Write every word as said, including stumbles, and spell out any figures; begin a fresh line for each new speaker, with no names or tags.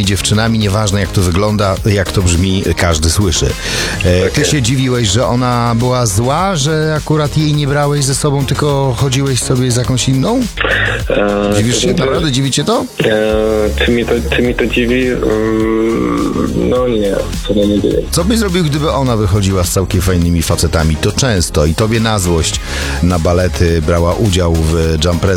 dziewczynami, nieważne jak to wygląda, jak to brzmi, każdy słyszy. E, ty się dziwiłeś, że ona była zła, że akurat jej nie brałeś ze sobą, tylko chodziłeś sobie z jakąś inną?
E,
Dziwisz się?
to-
Naprawdę dziwicie to?
E, czy, mi to, czy mi to dziwi? Mm, no nie, to nie, nie dziwi.
Co byś zrobił, gdyby ona wychodziła z całkiem fajnymi facetami? To często i tobie na złość na balety brała udział w Jumpreze.